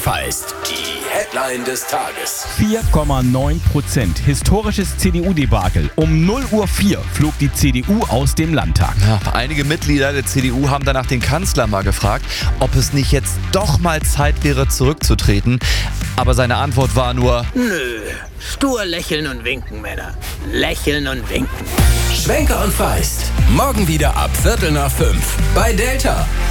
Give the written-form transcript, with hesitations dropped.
Feist. Die Headline des Tages. 4,9%. Historisches CDU-Debakel. Um 0:04 Uhr flog die CDU aus dem Landtag. Ja, einige Mitglieder der CDU haben danach den Kanzler mal gefragt, ob es nicht jetzt doch mal Zeit wäre, zurückzutreten. Aber seine Antwort war nur: Nö, stur lächeln und winken, Männer. Lächeln und winken. Schwenker und Feist. Morgen wieder ab 4:45 bei Delta.